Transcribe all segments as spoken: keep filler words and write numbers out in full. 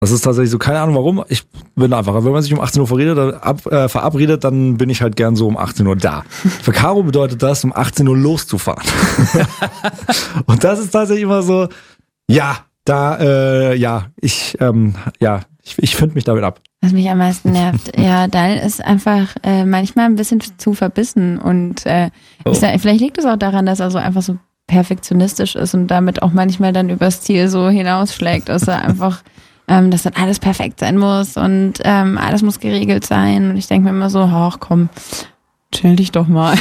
Das ist tatsächlich so, keine Ahnung warum. Ich bin einfach, wenn man sich um achtzehn Uhr verredet, ab, äh, verabredet, dann bin ich halt gern so um achtzehn Uhr da. Für Caro bedeutet das, um achtzehn Uhr loszufahren. Und das ist tatsächlich immer so, ja, da, äh, ja, ich, ähm, ja, ich, ich finde mich damit ab. Was mich am meisten nervt, ja, Daniel ist einfach äh, manchmal ein bisschen zu verbissen und äh, oh. ich sag, vielleicht liegt es auch daran, dass er so einfach so perfektionistisch ist und damit auch manchmal dann übers Ziel so hinausschlägt, dass er einfach, ähm, dass dann alles perfekt sein muss und ähm, alles muss geregelt sein und ich denke mir immer so, ach komm, chill dich doch mal.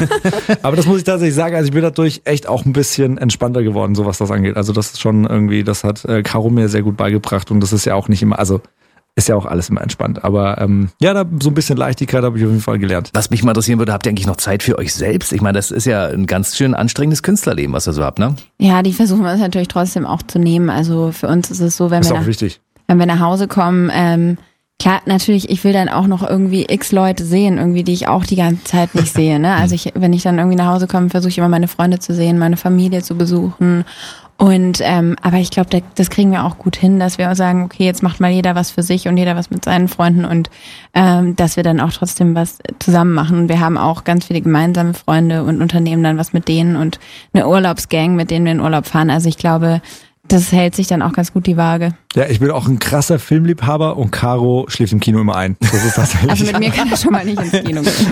Aber das muss ich tatsächlich sagen, also ich bin dadurch echt auch ein bisschen entspannter geworden, so was das angeht. Also das ist schon irgendwie, das hat äh, Caro mir sehr gut beigebracht und das ist ja auch nicht immer, also ist ja auch alles immer entspannt. Aber ähm, ja, da so ein bisschen Leichtigkeit habe ich auf jeden Fall gelernt. Was mich mal interessieren würde, habt ihr eigentlich noch Zeit für euch selbst? Ich meine, das ist ja ein ganz schön anstrengendes Künstlerleben, was ihr so habt, ne? Ja, die versuchen wir uns natürlich trotzdem auch zu nehmen. Also für uns ist es so, wenn, ist wir, auch nach, wichtig. wenn wir nach Hause kommen, ähm, klar, natürlich, ich will dann auch noch irgendwie x Leute sehen, irgendwie, die ich auch die ganze Zeit nicht sehe. Ne? Also ich, wenn ich dann irgendwie nach Hause komme, versuche ich immer meine Freunde zu sehen, meine Familie zu besuchen. Und ähm, aber ich glaube, das kriegen wir auch gut hin, dass wir auch sagen, okay, jetzt macht mal jeder was für sich und jeder was mit seinen Freunden und ähm, dass wir dann auch trotzdem was zusammen machen. Und wir haben auch ganz viele gemeinsame Freunde und unternehmen dann was mit denen und eine Urlaubsgang, mit denen wir in Urlaub fahren. Also ich glaube, das hält sich dann auch ganz gut die Waage. Ja, ich bin auch ein krasser Filmliebhaber und Caro schläft im Kino immer ein. Das ist tatsächlich. Also mit mir kann er schon mal nicht ins Kino gehen.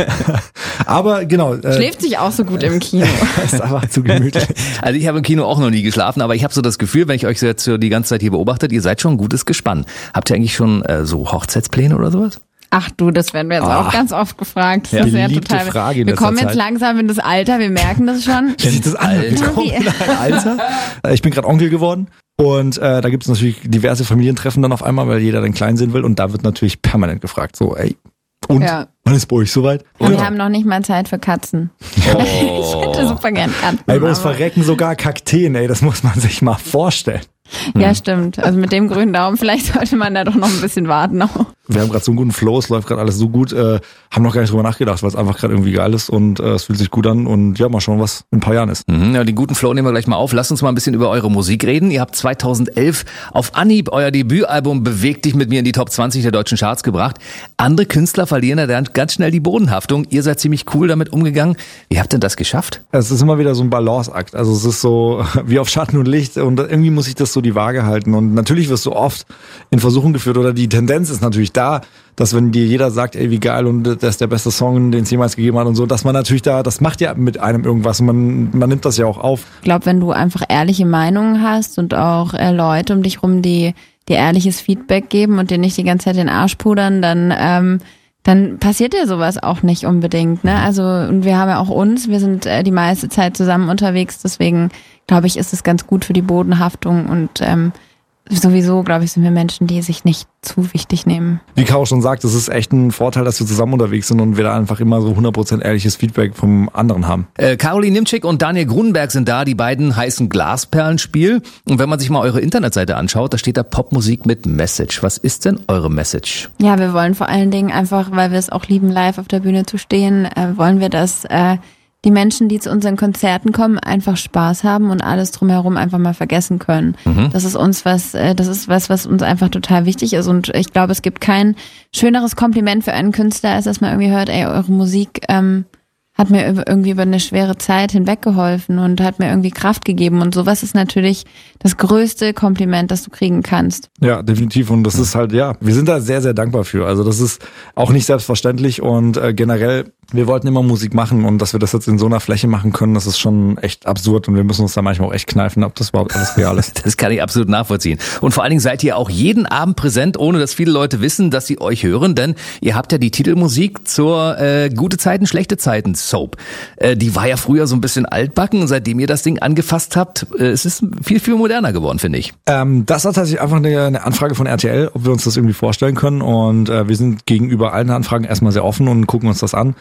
Aber genau. Äh, Schläft sich auch so gut im Kino. Das ist einfach zu gemütlich. Also ich habe im Kino auch noch nie geschlafen, aber ich habe so das Gefühl, wenn ich euch jetzt so die ganze Zeit hier beobachtet, ihr seid schon ein gutes Gespann. Habt ihr eigentlich schon äh, so Hochzeitspläne oder sowas? Ach du, das werden wir jetzt ah, auch ganz oft gefragt. Das ja, ist ja beliebte total. Frage in wir kommen Zeit. jetzt langsam in das Alter, wir merken das schon. Wenn sich das Alter. Alter. Ich bin gerade Onkel geworden und äh, da gibt es natürlich diverse Familientreffen dann auf einmal, weil jeder den Kleinen sehen will und da wird natürlich permanent gefragt, so ey, und ja. wann ist bei euch soweit? Und ja. wir haben noch nicht mal Zeit für Katzen. Oh. Ich hätte super gern Katzen. Ey, bei uns verrecken sogar Kakteen, ey, das muss man sich mal vorstellen. Ja, stimmt. Also mit dem grünen Daumen, vielleicht sollte man da doch noch ein bisschen warten. Auch. Wir haben gerade so einen guten Flow, es läuft gerade alles so gut, äh, haben noch gar nicht drüber nachgedacht, weil es einfach gerade irgendwie geil ist und äh, es fühlt sich gut an und ja, mal schauen, was in ein paar Jahren ist. Mhm, ja, den guten Flow nehmen wir gleich mal auf. Lasst uns mal ein bisschen über eure Musik reden. Ihr habt zweitausendelf auf Anhieb euer Debütalbum Beweg dich mit mir in die Top zwanzig der deutschen Charts gebracht. Andere Künstler verlieren da ganz schnell die Bodenhaftung. Ihr seid ziemlich cool damit umgegangen. Wie habt ihr das geschafft? Es ist immer wieder so ein Balanceakt. Also es ist so wie auf Schatten und Licht und irgendwie muss ich das so die Waage halten. Und natürlich wirst du oft in Versuchung geführt oder die Tendenz ist natürlich da, dass wenn dir jeder sagt, ey, wie geil und das ist der beste Song, den es jemals gegeben hat und so, dass man natürlich da, das macht ja mit einem irgendwas und man, man nimmt das ja auch auf. Ich glaube, wenn du einfach ehrliche Meinungen hast und auch äh, Leute um dich rum, die dir ehrliches Feedback geben und dir nicht die ganze Zeit den Arsch pudern, dann ähm, dann passiert dir sowas auch nicht unbedingt. Ne? Also und wir haben ja auch uns, wir sind äh, die meiste Zeit zusammen unterwegs, deswegen glaube ich, ist es ganz gut für die Bodenhaftung und ähm, sowieso, glaube ich, sind wir Menschen, die sich nicht zu wichtig nehmen. Wie Caro schon sagt, es ist echt ein Vorteil, dass wir zusammen unterwegs sind und wir da einfach immer so hundert Prozent ehrliches Feedback vom anderen haben. Äh, Caroline Nimczyk und Daniel Grunenberg sind da, die beiden heißen Glasperlenspiel. Und wenn man sich mal eure Internetseite anschaut, da steht da Popmusik mit Message. Was ist denn eure Message? Ja, wir wollen vor allen Dingen einfach, weil wir es auch lieben, live auf der Bühne zu stehen, äh, wollen wir, dass äh, die Menschen, die zu unseren Konzerten kommen, einfach Spaß haben und alles drumherum einfach mal vergessen können. Mhm. Das ist uns was, das ist was, was uns einfach total wichtig ist und ich glaube, es gibt kein schöneres Kompliment für einen Künstler, als dass man irgendwie hört, ey, eure Musik ähm, hat mir irgendwie über eine schwere Zeit hinweggeholfen und hat mir irgendwie Kraft gegeben und sowas ist natürlich das größte Kompliment, das du kriegen kannst. Ja, definitiv und das ist halt, ja, wir sind da sehr, sehr dankbar für. Also das ist auch nicht selbstverständlich und äh, generell, wir wollten immer Musik machen und dass wir das jetzt in so einer Fläche machen können, das ist schon echt absurd und wir müssen uns da manchmal auch echt kneifen, ob das überhaupt alles real ist. Das kann ich absolut nachvollziehen. Und vor allen Dingen seid ihr auch jeden Abend präsent, ohne dass viele Leute wissen, dass sie euch hören, denn ihr habt ja die Titelmusik zur äh, Gute Zeiten, Schlechte Zeiten Soap. Äh, die war ja früher so ein bisschen altbacken und seitdem ihr das Ding angefasst habt, äh, es ist viel, viel moderner geworden, finde ich. Ähm, das war tatsächlich einfach eine, eine Anfrage von R T L, ob wir uns das irgendwie vorstellen können und äh, wir sind gegenüber allen Anfragen erstmal sehr offen und gucken uns das an.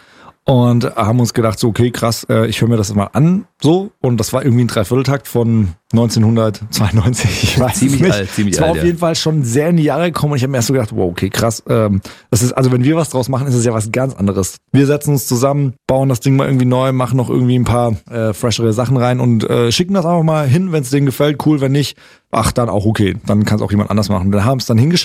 Und haben uns gedacht, so okay, krass, äh, ich höre mir das mal an, so. Und das war irgendwie ein Dreivierteltakt von neunzehnhundertzweiundneunzig, ich weiß ziemlich es nicht. alt, ziemlich es war alt, auf ja. jeden Fall schon sehr in die Jahre gekommen und ich habe mir erst so gedacht, wow, okay, krass. Ähm, das ist, also wenn wir was draus machen, ist es ja was ganz anderes. Wir setzen uns zusammen, bauen das Ding mal irgendwie neu, machen noch irgendwie ein paar äh, freshere Sachen rein und äh, schicken das einfach mal hin, wenn es denen gefällt, cool, wenn nicht, ach, dann auch okay. Dann kann es auch jemand anders machen. Wir haben es dann hingeschickt.